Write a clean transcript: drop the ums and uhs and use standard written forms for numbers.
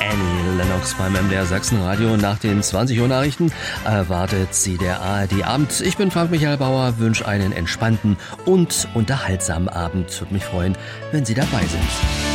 Annie Lennox beim MDR Sachsenradio. Nach den 20 Uhr Nachrichten erwartet Sie der ARD-Abend. Ich bin Frank-Michael Bauer, wünsche einen entspannten und unterhaltsamen Abend. Würde mich freuen, wenn Sie dabei sind.